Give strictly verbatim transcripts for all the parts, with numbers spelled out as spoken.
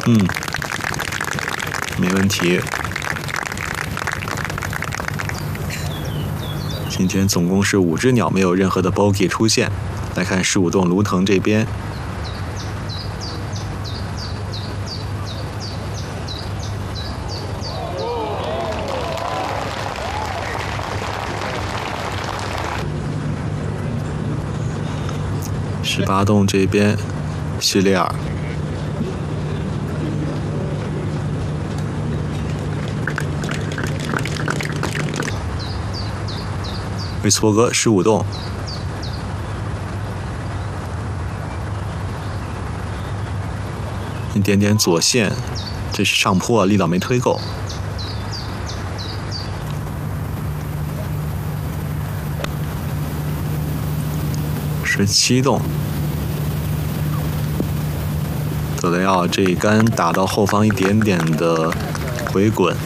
嗯，没问题。今天总共是五只鸟，没有任何的 bogey 出现。来看十五洞卢腾这边，十八洞这边，希利尔。维斯伯格十五洞，一点点左线，这是上坡，力道没推够。十七洞，德雷奥这一杆打到后方一点点的回滚。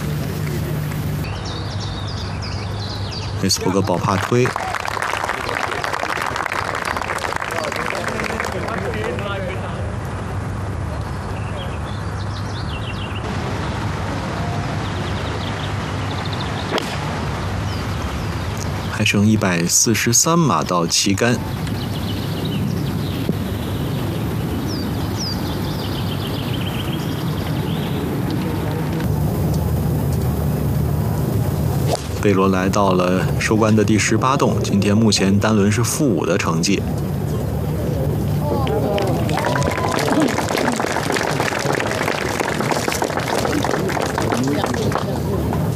维斯伯格保帕推，还剩一百四十三码到旗杆。贝罗来到了收官的第十八洞，今天目前单轮是负五的成绩。